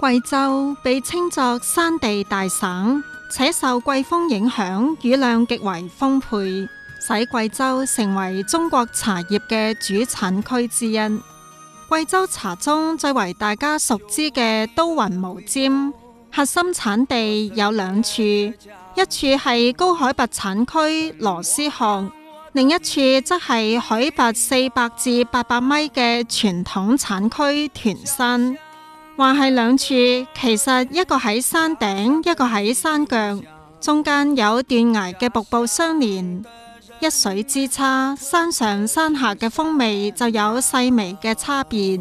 貴州被稱作山地大省，且受季風影響，雨量極為豐沛，使貴州成為中國茶葉嘅主產區之一。貴州茶中最為大家熟知嘅都雲無尖，核心產地有兩處，一處係高海拔產區螺絲殼，另一處則係海拔400至800米嘅傳統產區屯山。話係兩處，其實一個喺山頂，一個喺山腳，中間有斷崖嘅瀑布相連，一水之差，山上山下嘅風味就有細微嘅差別。